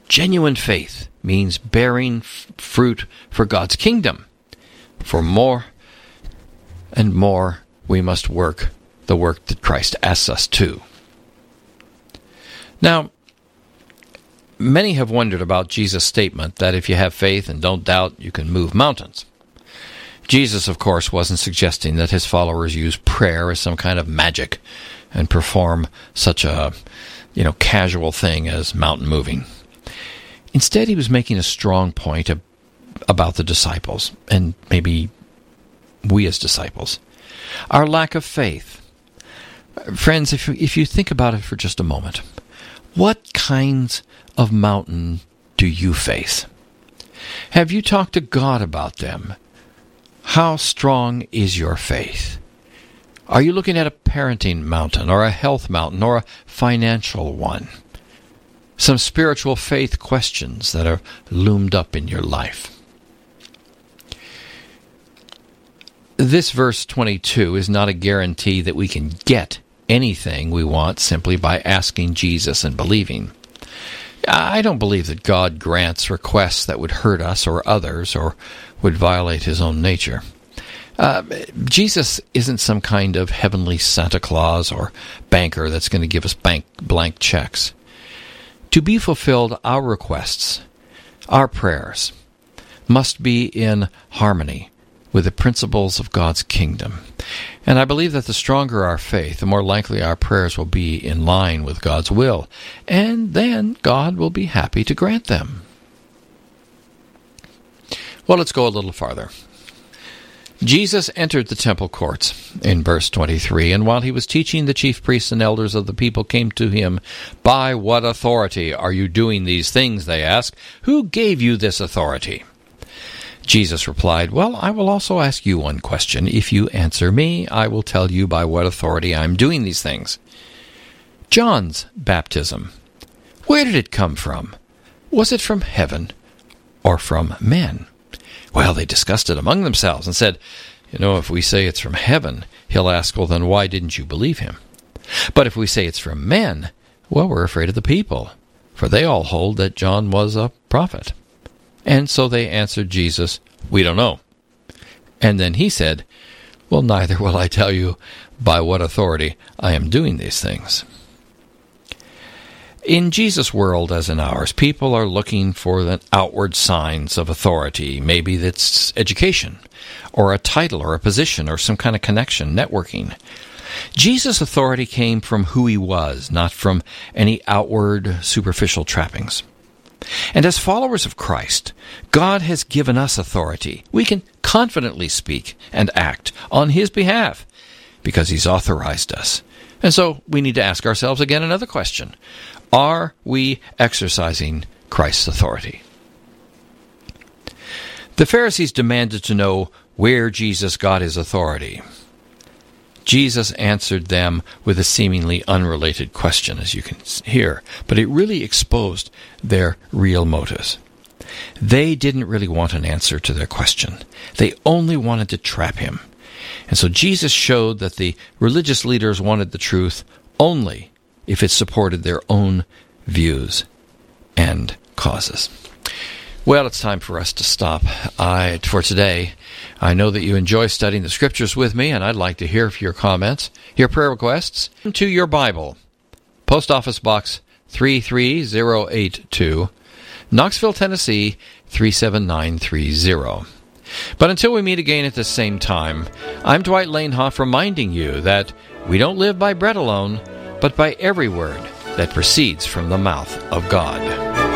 Genuine faith means bearing fruit for God's kingdom. For more and more, we must work the work that Christ asks us to. Now, many have wondered about Jesus' statement that if you have faith and don't doubt, you can move mountains. Jesus, of course, wasn't suggesting that his followers use prayer as some kind of magic and perform such a, casual thing as mountain moving. Instead, he was making a strong point about the disciples, and maybe we as disciples. Our lack of faith. Friends, if you think about it for just a moment, what kinds of mountain do you face? Have you talked to God about them? How strong is your faith? Are you looking at a parenting mountain, or a health mountain, or a financial one? Some spiritual faith questions that are loomed up in your life. This verse 22 is not a guarantee that we can get anything we want simply by asking Jesus and believing. I don't believe that God grants requests that would hurt us or others or would violate his own nature. Jesus isn't some kind of heavenly Santa Claus or banker that's going to give us blank checks. To be fulfilled, our requests, our prayers, must be in harmony with the principles of God's kingdom. And I believe that the stronger our faith, the more likely our prayers will be in line with God's will. And then God will be happy to grant them. Well, let's go a little farther. Jesus entered the temple courts in verse 23, and while he was teaching, the chief priests and elders of the people came to him. "By what authority are you doing these things?" they asked. "Who gave you this authority?" Jesus replied, "Well, I will also ask you one question. If you answer me, I will tell you by what authority I am doing these things. John's baptism, where did it come from? Was it from heaven or from men?" Well, they discussed it among themselves and said, if we say it's from heaven, he'll ask, well, then why didn't you believe him? But if we say it's from men, well, we're afraid of the people, for they all hold that John was a prophet. And so they answered Jesus, "We don't know." And then he said, "Well, neither will I tell you by what authority I am doing these things." In Jesus' world, as in ours, people are looking for the outward signs of authority. Maybe that's education, or a title, or a position, or some kind of connection, networking. Jesus' authority came from who he was, not from any outward, superficial trappings. And as followers of Christ, God has given us authority. We can confidently speak and act on his behalf because he's authorized us. And so we need to ask ourselves again another question. Are we exercising Christ's authority? The Pharisees demanded to know where Jesus got his authority. Jesus answered them with a seemingly unrelated question, as you can hear, but it really exposed their real motives. They didn't really want an answer to their question. They only wanted to trap him. And so Jesus showed that the religious leaders wanted the truth only if it supported their own views and causes. Well, it's time for us to stop for today. I know that you enjoy studying the Scriptures with me, and I'd like to hear your comments, your prayer requests, to your Bible. Post Office Box 33082, Knoxville, Tennessee 37930. But until we meet again at the same time, I'm Dwight Lanehoff reminding you that we don't live by bread alone, but by every word that proceeds from the mouth of God.